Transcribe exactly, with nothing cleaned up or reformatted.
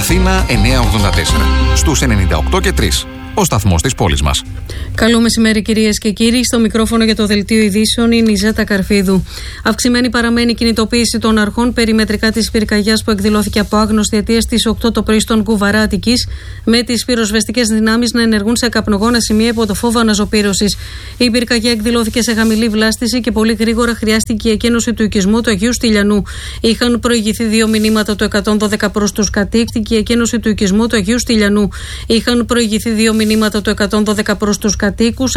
Αθήνα εννιακόσια ογδόντα τέσσερα. Στους ενενήντα οκτώ και τρία. Ο σταθμός της πόλης μας. Καλό μεσημέρι, κυρίες και κύριοι. Στο μικρόφωνο για το δελτίο ειδήσεων είναι η Ζέτα Καρφίδου. Αυξημένη παραμένει η κινητοποίηση των αρχών περιμετρικά της πυρκαγιάς που εκδηλώθηκε από άγνωστη αιτία στις οκτώ το πρωί στον Κουβαρά Αττικής, με τις πυροσβεστικές δυνάμεις να ενεργούν σε καπνογόνα σημεία υπό το φόβο αναζωπήρωσης. Η πυρκαγιά εκδηλώθηκε σε χαμηλή βλάστηση και πολύ γρήγορα χρειάστηκε η εκένωση του οικισμού του Αγίου Στυλιανού. Είχαν προηγηθεί δύο μηνύματα του εκατόν δώδεκα προς τους κατοίκους και η εκένωση του οικισμού του Αγίου Στυλιανού. Είχαν προηγηθεί δύο μηνύματα του εκατόν δώδεκα προς τους κατοίκους.